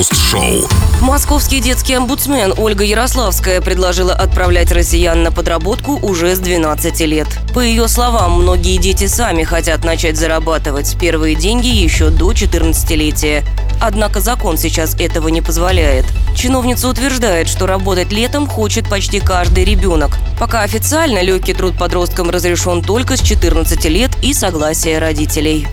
Шоу. Московский детский омбудсмен Ольга Ярославская предложила отправлять россиян на подработку уже с 12 лет. По ее словам, многие дети сами хотят начать зарабатывать первые деньги еще до 14-летия. Однако закон сейчас этого не позволяет. Чиновница утверждает, что работать летом хочет почти каждый ребенок. Пока официально легкий труд подросткам разрешен только с 14 лет и согласия родителей.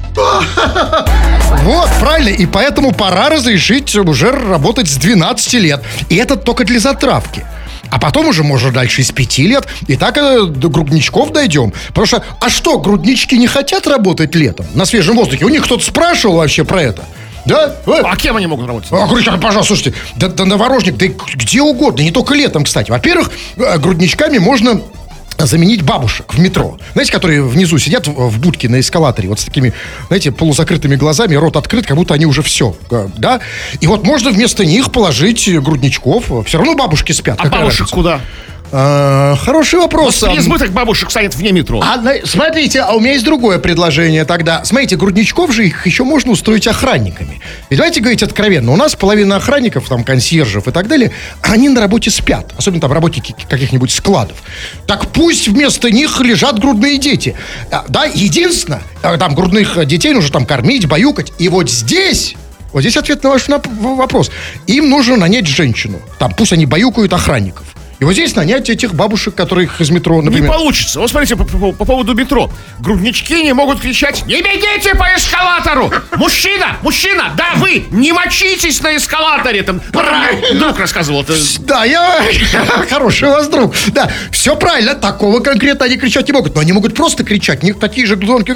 Вот, правильно, и поэтому пора разрешить уже работать с 12 лет. И это только для затравки. А потом уже можно дальше из 5 лет. И так до грудничков дойдем. Потому что, а что, груднички не хотят работать летом на свежем воздухе? У них кто-то спрашивал вообще про это? Да? А кем они могут работать? Пожалуйста, слушайте, да новорожник, да где угодно, не только летом, кстати. Во-первых, грудничками можно заменить бабушек в метро. Знаете, которые внизу сидят в будке на эскалаторе, вот с такими, знаете, полузакрытыми глазами, рот открыт, как будто они уже все, да? И вот можно вместо них положить грудничков. Все равно бабушки спят. А бабушек разница? Куда? Хороший вопрос. Переизбыток бабушек станет вне метро. Смотрите, а у меня есть другое предложение тогда. Смотрите, грудничков же их еще можно устроить охранниками. Ведь давайте говорить откровенно. У нас половина охранников, там, консьержев и так далее, они на работе спят. Особенно там работники каких-нибудь складов. Так пусть вместо них лежат грудные дети. Да, единственное, там грудных детей нужно там кормить, баюкать. И вот здесь ответ на ваш вопрос. Им нужно нанять женщину. Там пусть они баюкают охранников. И вот здесь нанять этих бабушек, которых из метро, например... Не получится. Вот смотрите, по поводу метро. Груднички не могут кричать: «Не бегите по эскалатору! Мужчина! Мужчина! Да, вы! Не мочитесь на эскалаторе!» Там друг рассказывал. Да, хороший у вас друг. Да, все правильно. Такого конкретно они кричать не могут. Но они могут просто кричать. Не такие же гудонки.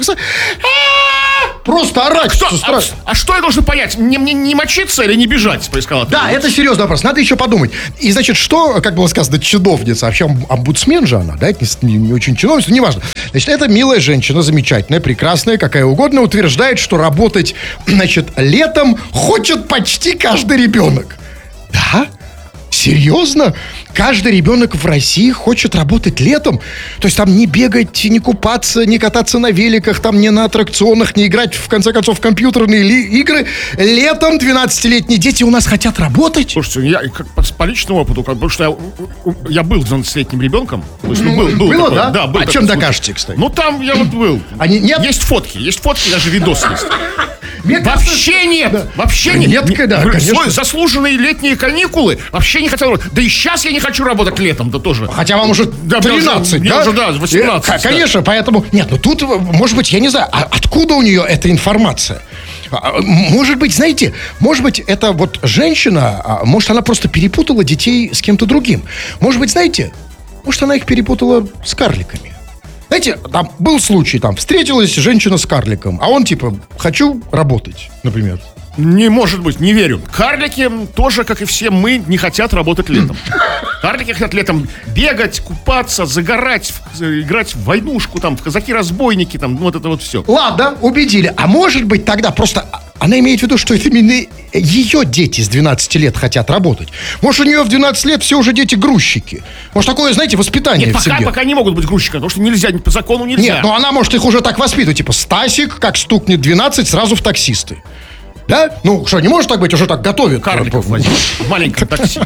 Просто орать. А что я должен понять? Мне не мочиться или не бежать по эскалатору? Да, это серьезный вопрос. Надо еще подумать. И, значит, что, как было сказано, чиновница, вообще омбудсмен же она, да, это не очень чиновница, неважно. Значит, это милая женщина, замечательная, прекрасная, какая угодно, утверждает, что работать, значит, летом хочет почти каждый ребенок. Да? Серьезно? Каждый ребенок в России хочет работать летом? То есть там не бегать, не купаться, не кататься на великах, там не на аттракционах, не играть, в конце концов, в компьютерные игры. Летом 12-летние дети у нас хотят работать? Слушайте, я по личному опыту, потому что я был 12-летним ребенком. То есть, был было, такой, да? Да, был. А чем докажете, кстати? Ну, там я вот был. Нет? Есть фотки, даже видос есть. Вообще нет, да. Вообще нет. Нет, да, конечно. Заслуженные летние каникулы вообще не хотел работать. Да и сейчас я не хочу работать летом-то тоже. Хотя вам уже 13, мне да? уже, да, 18. Конечно, поэтому... Нет, ну тут, может быть, я не знаю, откуда у нее эта информация? Может быть, знаете, может быть, это вот женщина, может, она просто перепутала детей с кем-то другим. Может быть, знаете, может, она их перепутала с карликами. Знаете, там был случай, там встретилась женщина с карликом, а он типа: хочу работать, например. Не может быть, не верю. Карлики тоже, как и все мы, не хотят работать летом. Карлики хотят летом бегать, купаться, загорать, играть в войнушку, там, в казаки-разбойники, там, вот это вот все. Ладно, убедили. А может быть тогда просто она имеет в виду, что это именно ее дети с 12 лет хотят работать. Может, у нее в 12 лет все уже дети-грузчики. Может, такое, знаете, воспитание в семье. Пока не могут быть грузчиками, потому что нельзя, по закону нельзя. Нет, но она может их уже так воспитывать. Типа, Стасик, как стукнет 12, сразу в таксисты. Да? Ну, что, не может так быть, уже так готовят? Карликов возить в маленьком такси.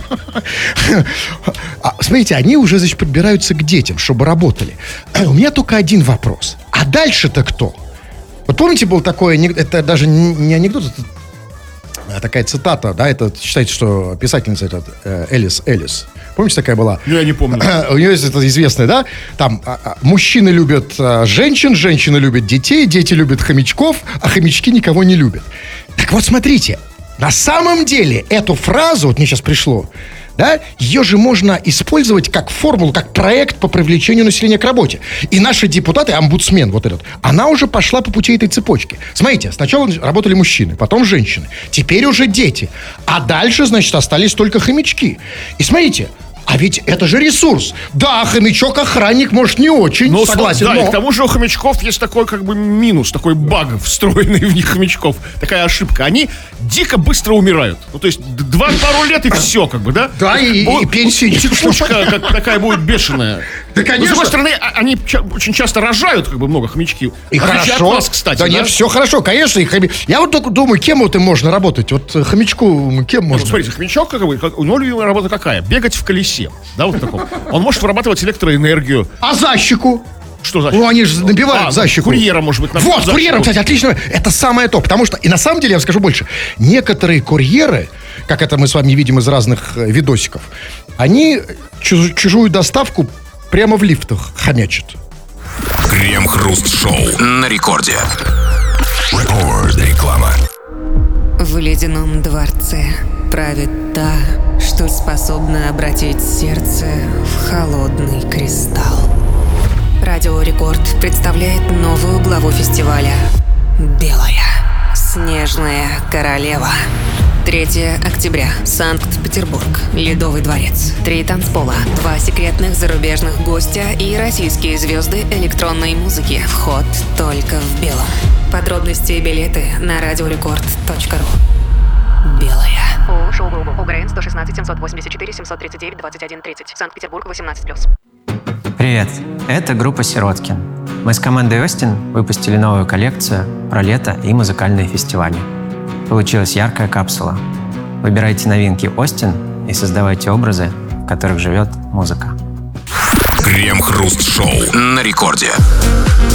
Смотрите, они уже, значит, подбираются к детям, чтобы работали. У меня только один вопрос. А дальше-то кто? Вот помните, был такой, это даже не анекдот, это такая цитата, да, это считается, что писательница Элис. Помните, такая была? Я не помню. У нее есть это известное, да? Там мужчины любят женщин, женщины любят детей, дети любят хомячков, а хомячки никого не любят. Так вот, смотрите, на самом деле эту фразу, вот мне сейчас пришло, да, ее же можно использовать как формулу, как проект по привлечению населения к работе. И наши депутаты, омбудсмен вот этот, она уже пошла по пути этой цепочки. Смотрите, сначала работали мужчины, потом женщины, теперь уже дети. А дальше, значит, остались только хомячки. И смотрите, а ведь это же ресурс. Да, хомячок-охранник, может, не очень, согласен. Да, но... и к тому же у хомячков есть такой как бы минус, такой баг, встроенный в них хомячков. Такая ошибка. Они дико быстро умирают. Ну, то есть пару лет и все, как бы, да? Да, и пенсию. Текучка такая будет бешеная. Да, Но, с конечно. другой стороны, они очень часто рожают как бы много хомячки. И В отличие хорошо. от нас, кстати, да, нет, все хорошо, конечно. Я вот только думаю, кем вот им можно работать? Вот хомячку кем Ну, можно? смотрите, хомячок, у него любимая работа какая? Бегать в колесе. Да, вот таком. Он может вырабатывать электроэнергию. А защику? Что за... Ну, они же набивают защику. Курьера, может быть, Вот, курьером, кстати, отлично. Это самое то. Потому что, и на самом деле, я вам скажу больше, некоторые курьеры, как это мы с вами видим из разных видосиков, они чужую доставку прямо в лифтах хомячат. Крем-хруст-шоу на рекорде. Реклама. В ледяном дворце правит та, что способна обратить сердце в холодный кристалл. Радио Рекорд представляет новую главу фестиваля «Белая снежная королева». 3 октября. Санкт-Петербург. Ледовый дворец. 3 танцпола. 2 секретных зарубежных гостя и российские звезды электронной музыки. Вход только в белом. Подробности и билеты на radiorecord.ru. Белая. ООО «Шоу-Групп». УГРН 116 784 739 21 30. Санкт-Петербург 18+. Привет, это группа «Сироткин». Мы с командой «Остин» выпустили новую коллекцию про лето и музыкальные фестивали. Получилась яркая капсула. Выбирайте новинки «Остин» и создавайте образы, в которых живет музыка. Крем-хруст-шоу на рекорде.